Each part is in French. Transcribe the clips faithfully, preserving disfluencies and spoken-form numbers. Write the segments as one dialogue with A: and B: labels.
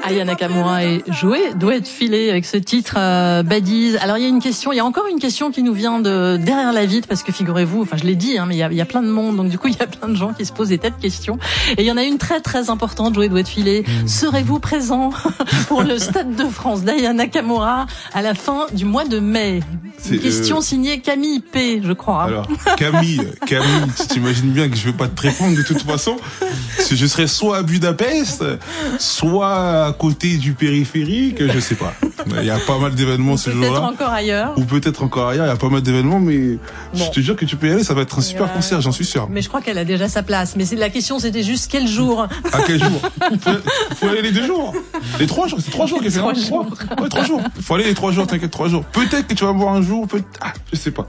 A: Aya Nakamura et Joey doit filer avec ce titre euh, Baddies. Alors il y a une question, il y a encore une question qui nous vient de derrière la vitre parce que figurez-vous, enfin je l'ai dit, hein, mais il y a, il y a plein de monde, donc du coup il y a plein de gens qui se posent des tas de questions. Et il y en a une très très importante, Joey doit filer. Mmh. Serez-vous présent pour le Stade de France d'Aya Nakamura à la fin du mois de mai? C'est une question euh... signée Camille P, je crois.
B: Alors Camille, Camille, tu t'imagines bien que je vais pas te répondre de toute façon. Je serai soit à Budapest, soit à côté du périphérique, je sais pas. Il y a pas mal d'événements ce jour-là.
A: Peut-être encore ailleurs.
B: Ou peut-être encore ailleurs, il y a pas mal d'événements, mais bon. Je te jure que tu peux y aller, ça va être un super euh... concert, j'en suis sûr.
A: Mais je crois qu'elle a déjà sa place. Mais c'est la question, c'était juste quel jour?
B: À quel jour? faut, faut aller les deux jours. Les trois jours, c'est trois jours qu'elle fait.
A: Trois jours.
B: Trois. Ouais, trois jours. Faut aller les trois jours, t'inquiète, trois jours. Peut-être que tu vas voir un jour, peut ah, je sais pas.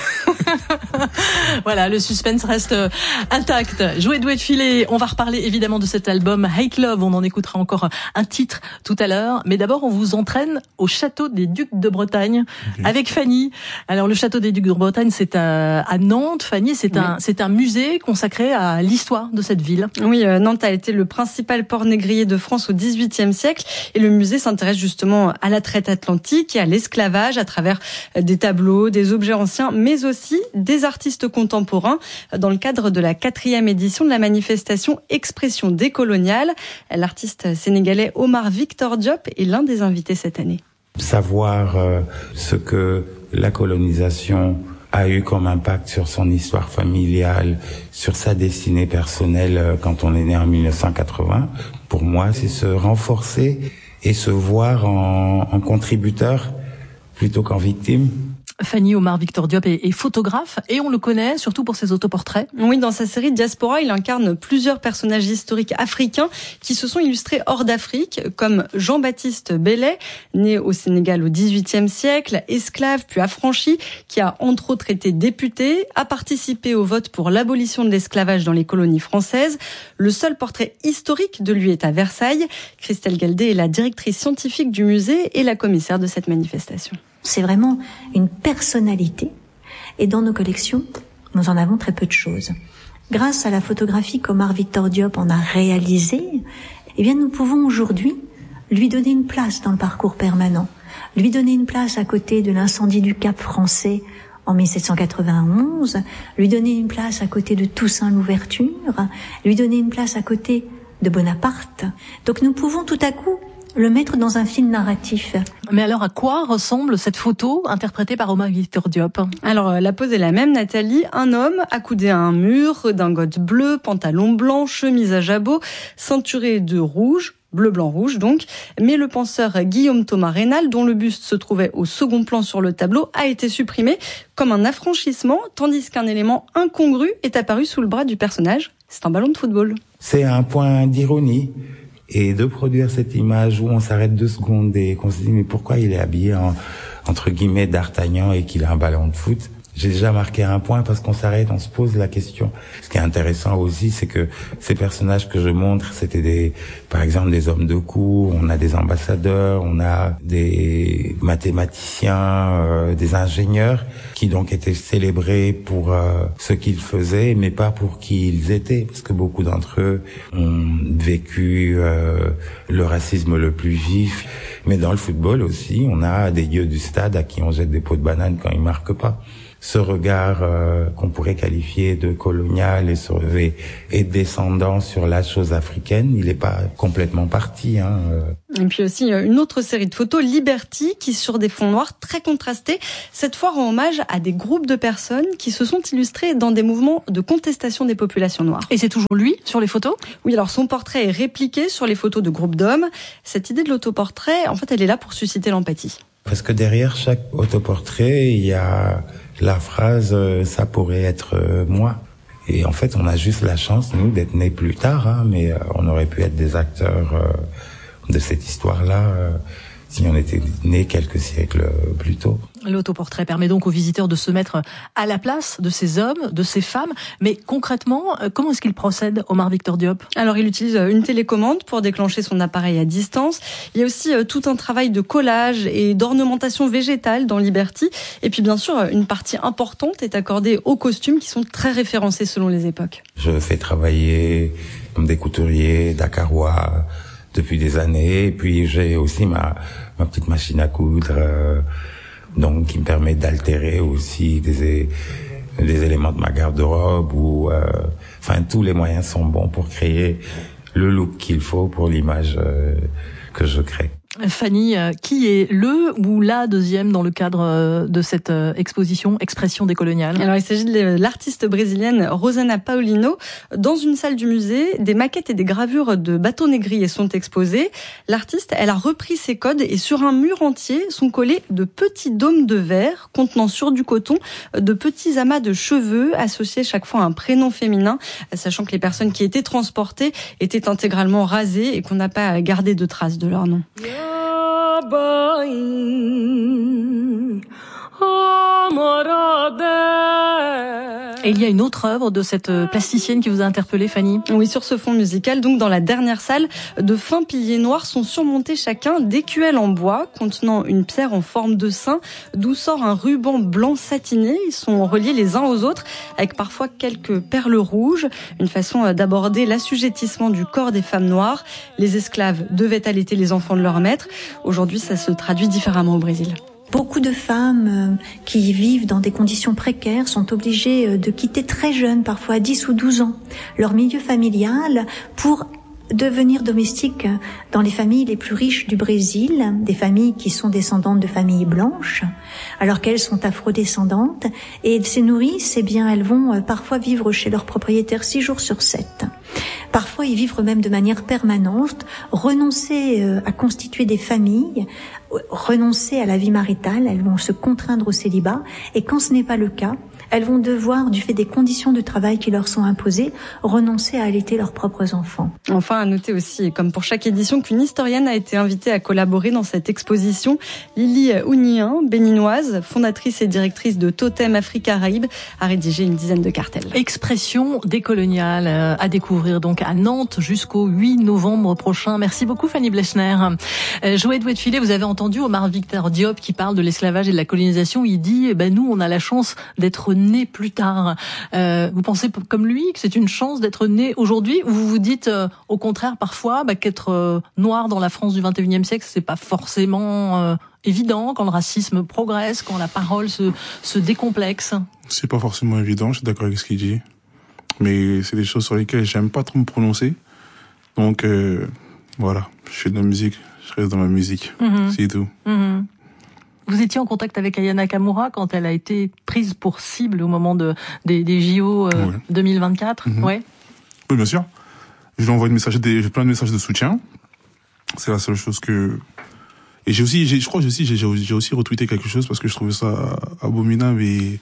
A: Voilà, le suspense reste intact. Joey doit filer. On va reparler évidemment de cet album Hate Love. On en écoutera encore un titre tout à l'heure. Mais d'abord, on vous entraîne au château des Ducs de Bretagne okay. avec Fanny. Alors, le château des Ducs de Bretagne, c'est à, à Nantes. Fanny, c'est oui. un, c'est un musée consacré à l'histoire de cette ville.
C: Oui, euh, Nantes a été le principal port négrier de France au dix-huitième siècle. Et le musée s'intéresse justement à la traite atlantique et à l'esclavage à travers des tableaux, des objets anciens, mais aussi des artistes contemporains dans le cadre de la quatrième édition de la manifestation Expression décoloniale. L'artiste sénégalais Omar Victor Diop est l'un des invités cette année.
D: Savoir euh, ce que la colonisation a eu comme impact sur son histoire familiale, sur sa destinée personnelle euh, quand on est né en dix-neuf cent quatre-vingts, pour moi, c'est se renforcer et se voir en, en contributeur plutôt qu'en victime.
A: Fanny, Omar Victor Diop est, est photographe et on le connaît surtout pour ses autoportraits.
C: Oui, dans sa série Diaspora, il incarne plusieurs personnages historiques africains qui se sont illustrés hors d'Afrique, comme Jean-Baptiste Bellay, né au Sénégal au dix-huitième siècle, esclave puis affranchi, qui a entre autres été député, a participé au vote pour l'abolition de l'esclavage dans les colonies françaises. Le seul portrait historique de lui est à Versailles. Christelle Galdé est la directrice scientifique du musée et la commissaire de cette manifestation.
E: C'est vraiment une personnalité. Et dans nos collections, nous en avons très peu de choses. Grâce à la photographie qu'Omar Victor Diop en a réalisée, eh bien, nous pouvons aujourd'hui lui donner une place dans le parcours permanent. Lui donner une place à côté de l'incendie du Cap français en dix-sept cent quatre-vingt-onze. Lui donner une place à côté de Toussaint Louverture. Lui donner une place à côté de Bonaparte. Donc nous pouvons tout à coup le mettre dans un film narratif.
A: Mais alors, à quoi ressemble cette photo interprétée par Omar Victor Diop?
C: Alors, la pose est la même, Nathalie. Un homme accoudé à un mur, redingote bleue, pantalon blanc, chemise à jabot, ceinturé de rouge, bleu, blanc, rouge donc. Mais le penseur Guillaume Thomas Raynal, dont le buste se trouvait au second plan sur le tableau, a été supprimé comme un affranchissement, tandis qu'un élément incongru est apparu sous le bras du personnage. C'est un ballon de football.
D: C'est un point d'ironie. Et de produire cette image où on s'arrête deux secondes et qu'on se dit mais pourquoi il est habillé en, entre guillemets d'Artagnan et qu'il a un ballon de foot. J'ai déjà marqué un point parce qu'on s'arrête, on se pose la question. Ce qui est intéressant aussi, c'est que ces personnages que je montre, c'était des, par exemple, des hommes de cour, on a des ambassadeurs, on a des mathématiciens, euh, des ingénieurs qui donc étaient célébrés pour euh, ce qu'ils faisaient, mais pas pour qui ils étaient, parce que beaucoup d'entre eux ont vécu euh, le racisme le plus vif. Mais dans le football aussi, on a des dieux du stade à qui on jette des pots de banane quand ils marquent pas. Ce regard euh, qu'on pourrait qualifier de colonial et, sur, et, et descendant sur la chose africaine, il n'est pas complètement parti. Hein.
C: Et puis aussi une autre série de photos, Liberty, qui sur des fonds noirs très contrastés, cette fois rend hommage à des groupes de personnes qui se sont illustrés dans des mouvements de contestation des populations noires.
A: Et c'est toujours lui sur les photos?
C: Oui, alors son portrait est répliqué sur les photos de groupes d'hommes. Cette idée de l'autoportrait, en fait, elle est là pour susciter l'empathie.
D: Parce que derrière chaque autoportrait, il y a la phrase euh, « ça pourrait être euh, moi ». Et en fait, on a juste la chance, nous, d'être nés plus tard, hein, mais euh, on aurait pu être des acteurs euh, de cette histoire-là euh, si on était nés quelques siècles plus tôt.
A: L'autoportrait permet donc aux visiteurs de se mettre à la place de ces hommes, de ces femmes. Mais concrètement, comment est-ce qu'il procède, Omar Victor Diop?
C: Alors, il utilise une télécommande pour déclencher son appareil à distance. Il y a aussi tout un travail de collage et d'ornementation végétale dans Liberty. Et puis, bien sûr, une partie importante est accordée aux costumes qui sont très référencés selon les époques.
D: Je fais travailler des couturiers dakarois, depuis des années. Et puis j'ai aussi ma ma petite machine à coudre, euh, donc qui me permet d'altérer aussi des des éléments de ma garde-robe. Ou euh, enfin tous les moyens sont bons pour créer le look qu'il faut pour l'image euh, que je crée.
A: Fanny, qui est le ou la deuxième dans le cadre de cette exposition Expression décoloniale?
C: Alors, il s'agit de l'artiste brésilienne Rosana Paulino. Dans une salle du musée, des maquettes et des gravures de bateaux négriers sont exposées. L'artiste, elle a repris ses codes et sur un mur entier sont collés de petits dômes de verre contenant sur du coton de petits amas de cheveux associés chaque fois à un prénom féminin, sachant que les personnes qui étaient transportées étaient intégralement rasées et qu'on n'a pas gardé de traces de leur nom.
A: Et il y a une autre œuvre de cette plasticienne qui vous a interpellé, Fanny?
C: Oui, sur ce fond musical, donc dans la dernière salle, de fins piliers noirs sont surmontés chacun d'écuelles en bois contenant une pierre en forme de sein, d'où sort un ruban blanc satiné. Ils sont reliés les uns aux autres avec parfois quelques perles rouges, une façon d'aborder l'assujettissement du corps des femmes noires. Les esclaves devaient allaiter les enfants de leur maître. Aujourd'hui, ça se traduit différemment au Brésil.
E: Beaucoup de femmes qui vivent dans des conditions précaires sont obligées de quitter très jeunes, parfois à dix ou douze ans, leur milieu familial pour devenir domestiques dans les familles les plus riches du Brésil, des familles qui sont descendantes de familles blanches, alors qu'elles sont afrodescendantes, et elles se nourrissent, eh bien, elles vont parfois vivre chez leur propriétaire six jours sur sept. Parfois y vivre même de manière permanente, renoncer à constituer des familles, renoncer à la vie maritale, elles vont se contraindre au célibat, et quand ce n'est pas le cas, elles vont devoir, du fait des conditions de travail qui leur sont imposées, renoncer à allaiter leurs propres enfants.
C: Enfin, à noter aussi, comme pour chaque édition, qu'une historienne a été invitée à collaborer dans cette exposition. Lily Ounien, béninoise, fondatrice et directrice de Totem Afrique Caraïbe, a rédigé une dizaine de cartels.
A: Expression décoloniale à découvrir donc à Nantes jusqu'au huit novembre prochain. Merci beaucoup, Fanny Blechner. Joël Douet-Filet, vous avez entendu Omar Victor Diop qui parle de l'esclavage et de la colonisation. Il dit, eh ben, nous, on a la chance d'être né plus tard. Euh, vous pensez comme lui que c'est une chance d'être né aujourd'hui, ou vous vous dites euh, au contraire parfois bah, qu'être euh, noir dans la France du vingt et unième siècle, c'est pas forcément euh, évident quand le racisme progresse, quand la parole se, se décomplexe?
B: C'est pas forcément évident, je suis d'accord avec ce qu'il dit, mais c'est des choses sur lesquelles j'aime pas trop me prononcer. Donc euh, voilà, je fais de la musique, je reste dans ma musique, mmh. c'est tout.
A: Mmh. Vous étiez en contact avec Aya Nakamura quand elle a été prise pour cible au moment de, des, des J O euh, ouais. deux mille vingt-quatre. Mm-hmm. Ouais.
B: Oui, bien sûr. Je lui envoie une message, des, plein de messages de soutien. C'est la seule chose que. Et j'ai aussi, j'ai, je crois, j'ai aussi, j'ai, j'ai aussi retweeté quelque chose parce que je trouvais ça abominable et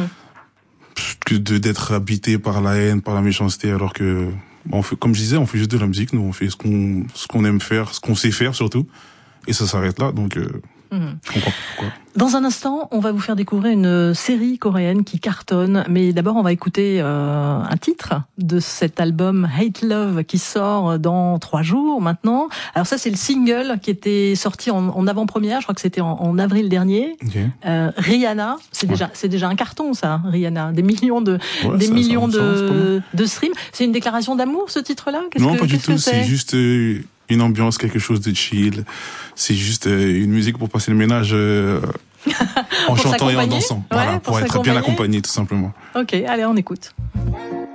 B: mm-hmm. que de d'être habité par la haine, par la méchanceté, alors que, on fait, comme je disais, on fait juste de la musique. Nous, on fait ce qu'on, ce qu'on aime faire, ce qu'on sait faire surtout, et ça s'arrête là. Donc. Euh, Mmh. Pourquoi
A: Dans un instant, on va vous faire découvrir une série coréenne qui cartonne, mais d'abord on va écouter euh, un titre de cet album Hate Love qui sort dans trois jours maintenant. Alors ça c'est le single qui était sorti en, en avant-première, je crois que c'était en, en avril dernier. Okay. Euh, Rihanna, c'est ouais. déjà c'est déjà un carton ça, Rihanna, des millions de ouais, des ça, millions ça, de ça, de streams. C'est une déclaration d'amour ce titre-là? Qu'est-ce
B: Non,
A: que,
B: pas du
A: qu'est-ce
B: tout.
A: Que c'est,
B: c'est juste euh, une ambiance, quelque chose de chill. C'est juste euh, une musique pour passer le ménage euh, en chantant et en dansant.
A: Ouais,
B: voilà,
A: pour,
B: pour être bien accompagné, tout simplement.
A: Ok, allez, on écoute.